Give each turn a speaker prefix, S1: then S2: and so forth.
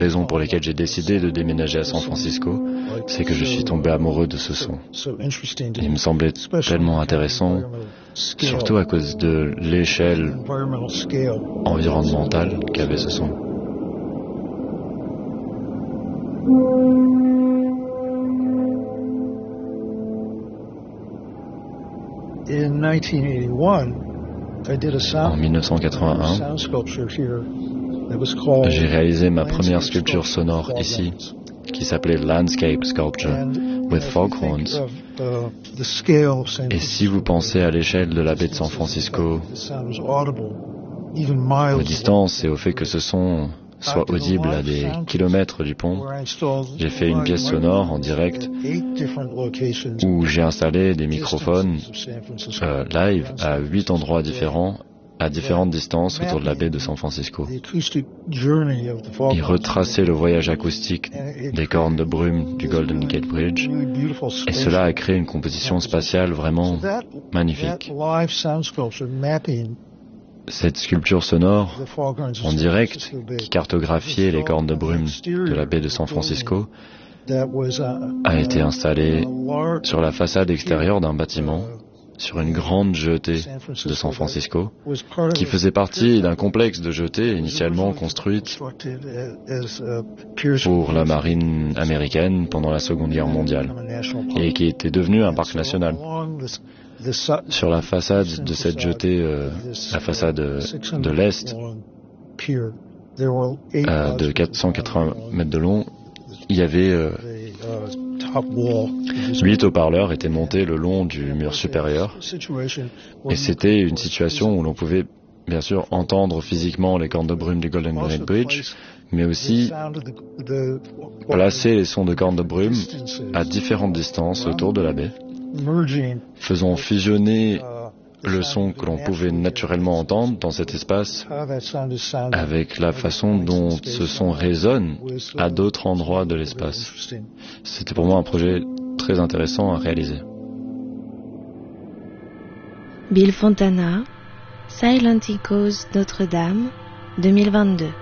S1: raisons pour lesquelles j'ai décidé de déménager à San Francisco, c'est que je suis tombé amoureux de ce son. Il me semblait tellement intéressant, surtout à cause de l'échelle environnementale qu'avait ce son. En 1981, j'ai réalisé ma première sculpture sonore ici, qui s'appelait Landscape Sculpture with Foghorns. Et si vous pensez à l'échelle de la baie de San Francisco, aux distances et au fait que ce son soit audible à des kilomètres du pont, j'ai fait une pièce sonore en direct où j'ai installé des microphones live à 8 endroits différents, à différentes distances autour de la baie de San Francisco. Il retraçait le voyage acoustique des cornes de brume du Golden Gate Bridge, et cela a créé une composition spatiale vraiment magnifique. Cette sculpture sonore en direct qui cartographiait les cornes de brume de la baie de San Francisco a été installée sur la façade extérieure d'un bâtiment sur une grande jetée de San Francisco, qui faisait partie d'un complexe de jetées initialement construite pour la marine américaine pendant la Seconde Guerre mondiale, et qui était devenu un parc national. Sur la façade de cette jetée, la façade de l'Est, de 480 mètres de long, il y avait 8 haut-parleurs étaient montés le long du mur supérieur, et c'était une situation où l'on pouvait bien sûr entendre physiquement les cornes de brume du Golden Gate Bridge, mais aussi placer les sons de cornes de brume à différentes distances autour de la baie, faisant fusionner le son que l'on pouvait naturellement entendre dans cet espace avec la façon dont ce son résonne à d'autres endroits de l'espace. C'était pour moi un projet très intéressant à réaliser.
S2: Bill Fontana, Silent Echoes Notre-Dame, 2022.